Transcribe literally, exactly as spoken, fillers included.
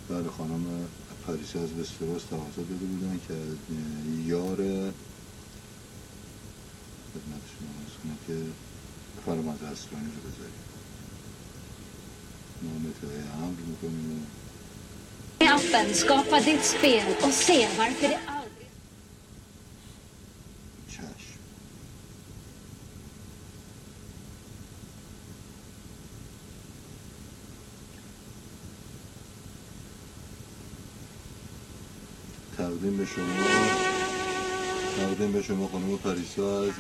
بله خانم پریسا از وستروس تقاضا داده بودن که یار خدمت شما عرض کنم که فرمانده اسرانی رو بذاریم. ما متوجه امر میکنیم. Appen, skapa ditt spel och se varför det aldrig... چشم. تقدیم به شما تقدیم به شما خانم پریسا از